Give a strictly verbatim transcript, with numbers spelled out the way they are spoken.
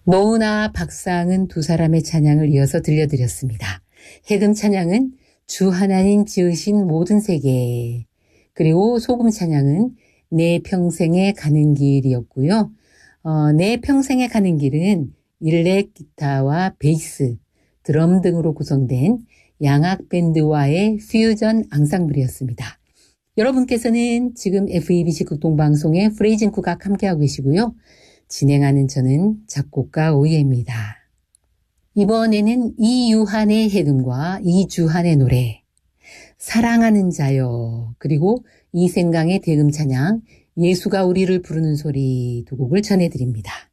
노은아, 박상은 두 사람의 찬양을 이어서 들려드렸습니다. 해금 찬양은 주 하나님 지으신 모든 세계, 그리고 소금 찬양은 내 평생에 가는 길이었고요. 어, 내 평생에 가는 길은 일렉 기타와 베이스, 드럼 등으로 구성된 양악 밴드와의 퓨전 앙상블이었습니다. 여러분께서는 지금 에프이비씨 극동방송의 프레이징 국악 함께하고 계시고요. 진행하는 저는 작곡가 오이혜입니다. 이번에는 이유한의 해금과 이주한의 노래, 사랑하는 자여, 그리고 이생강의 대금 찬양, 예수가 우리를 부르는 소리 두 곡을 전해드립니다.